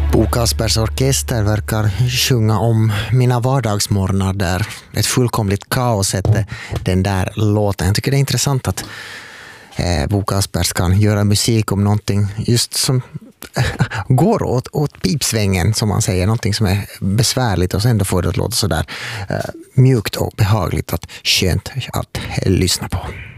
Bo Kaspers orkester verkar sjunga om mina vardagsmorgnar där ett fullkomligt kaos hette den där låten. Jag tycker det är intressant att Bo Kaspers kan göra musik om någonting just som går åt pipsvängen, som man säger, någonting som är besvärligt och sen ändå får det att låta så där mjukt och behagligt, att skönt att lyssna på.